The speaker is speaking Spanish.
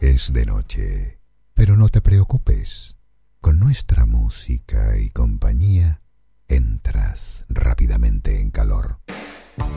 Es de noche, pero no te preocupes. Con nuestra música y compañía entras rápidamente en calor.